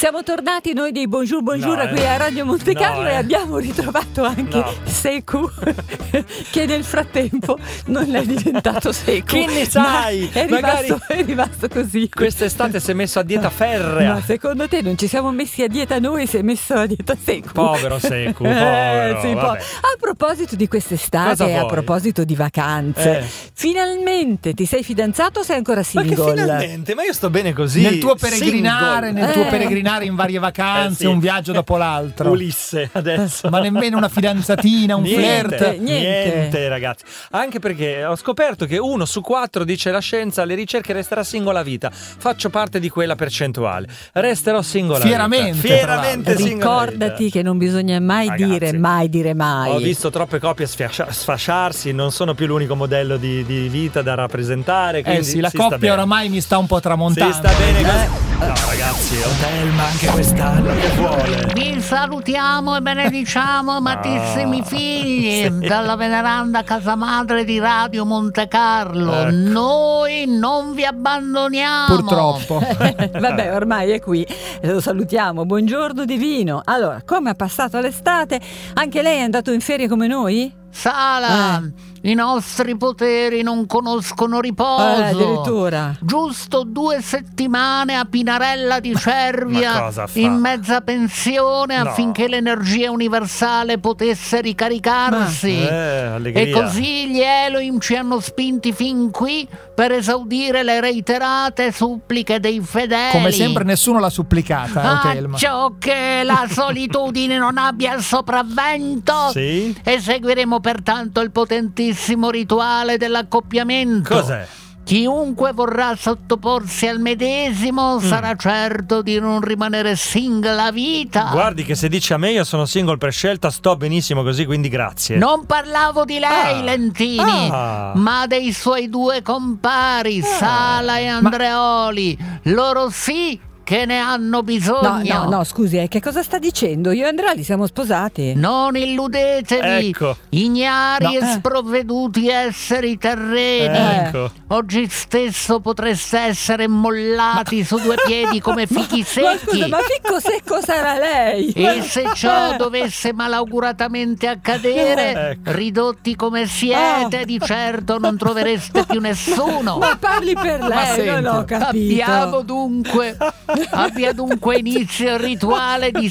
Siamo tornati noi dei Bonjour qui a Radio Monte Carlo e abbiamo ritrovato anche Seku che nel frattempo non è diventato Seku. Che ne sai? È rimasto così. Quest'estate si è messo a dieta ferrea. Ma secondo te non ci siamo messi a dieta noi, si è messo a dieta Seku? Povero Seku, povero. Sì, a proposito di quest'estate e a proposito di vacanze, finalmente ti sei fidanzato o sei ancora single? Ma che finalmente? Ma io sto bene così. Nel tuo peregrinare, in varie vacanze, un viaggio dopo l'altro. Ulisse adesso. Ma nemmeno una fidanzatina, un flirt. Niente, ragazzi. Anche perché ho scoperto che 1 su 4, dice la scienza, alle ricerche resterà single a vita. Faccio parte di quella percentuale. Resterò single a vita. Fieramente single. Ricordati che non bisogna mai dire mai. Ho visto troppe coppie sfasciarsi, non sono più l'unico modello di vita da rappresentare. Quindi la coppia oramai mi sta un po' tramontando. Si sta bene così. No, ragazzi, Telma anche quest'anno che vuole. Vi salutiamo e benediciamo, amatissimi figli, dalla veneranda casa madre di Radio Monte Carlo. Noi non vi abbandoniamo. Purtroppo. Vabbè, ormai è qui. Lo salutiamo. Buongiorno divino. Allora, come ha passato l'estate? Anche lei è andato in ferie come noi? Sala, i nostri poteri non conoscono riposo. Addirittura. Giusto 2 settimane a Pinarella di Cervia in mezza pensione affinché l'energia universale potesse ricaricarsi. E così gli Elohim ci hanno spinti fin qui per esaudire le reiterate suppliche dei fedeli. Come sempre nessuno l'ha supplicata, Telma. Ciò che la solitudine non abbia il sopravvento, eseguiremo pertanto il potentissimo rituale dell'accoppiamento. Cos'è? Chiunque vorrà sottoporsi al medesimo sarà certo di non rimanere single a vita. Guardi che se dice a me io sono single per scelta, sto benissimo così, quindi grazie. Non parlavo di lei, Lentini, ma dei suoi 2 compari, Sala e Andreoli. Loro sì che ne hanno bisogno. No, scusi, che cosa sta dicendo? Io e Andrea siamo sposati. Non illudetevi, ignari e sprovveduti esseri terreni. Oggi stesso potreste essere mollati su 2 piedi come fichi secchi. Ma scusa, ma ficco secco sarà lei? E se ciò dovesse malauguratamente accadere, ridotti come siete, di certo non trovereste più nessuno. Ma parli per lei, non ho capito. Abbia dunque inizio il rituale di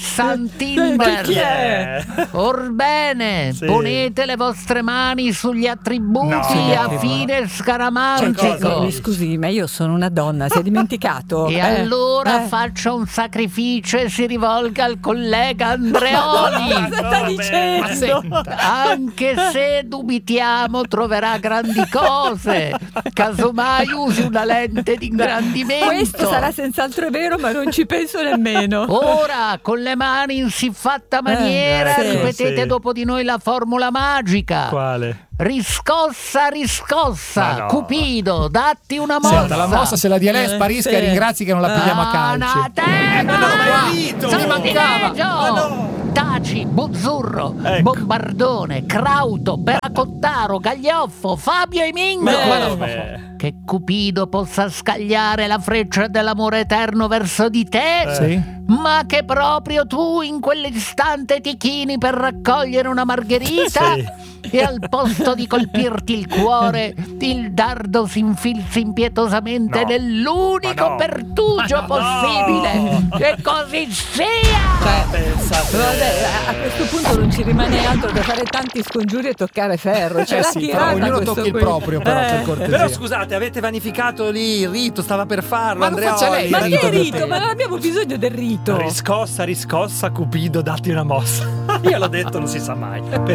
Sant'Imber. Orbene, ponete le vostre mani sugli attributi a fine scaramantico. Scusi, ma io sono una donna, si è dimenticato? E allora faccia un sacrificio e si rivolga al collega Andreoli. Cosa sta dicendo? Anche se dubitiamo, troverà grandi cose. Casomai usi una lente di ingrandimento. Questo sarà senz'altro vero, ma non ci penso nemmeno. Ora, con le mani in siffatta maniera, ripetete dopo di noi la formula magica. Quale? Riscossa, Cupido, datti una mossa. Senta, la mossa, se la dia lei sparisca e ringrazi che non la pigliamo a calci. Taci, Buzzurro, Bombardone, Crauto, Peracottaro, Gaglioffo, Fabio e Mingo. Che Cupido possa scagliare la freccia dell'amore eterno verso di te, ma che proprio tu in quell'istante ti chini per raccogliere una margherita e al posto di colpirti il cuore, il dardo si infilzi impietosamente nell'unico pertugio possibile. E così sia! A questo punto non ci rimane altro che fare tanti scongiuri e toccare ferro. Ognuno tocchi il proprio, però, per cortesia. Però scusate, avete vanificato lì il rito, stava per farlo. Ma non faccia lei. Ma che rito? Ma non abbiamo bisogno del rito. Riscossa, Cupido, datti una mossa. Io l'ho detto, non si sa mai.